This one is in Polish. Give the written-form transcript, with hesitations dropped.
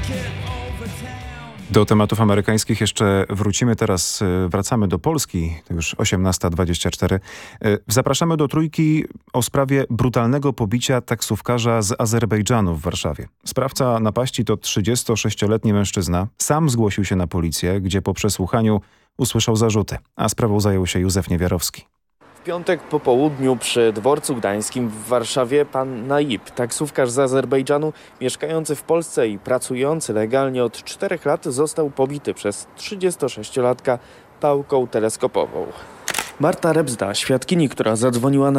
Do tematów amerykańskich jeszcze wrócimy. Teraz wracamy do Polski. To już 18:24. Zapraszamy do Trójki o sprawie brutalnego pobicia taksówkarza z Azerbejdżanu w Warszawie. Sprawca napaści to 36-letni mężczyzna. Sam zgłosił się na policję, gdzie po przesłuchaniu usłyszał zarzuty, a sprawą zajął się Józef Niewiarowski. W piątek po południu przy dworcu gdańskim w Warszawie pan Naib, taksówkarz z Azerbejdżanu, mieszkający w Polsce i pracujący legalnie od 4 lat, został pobity przez 36-latka pałką teleskopową. Marta Rebzda, świadkini, która zadzwoniła na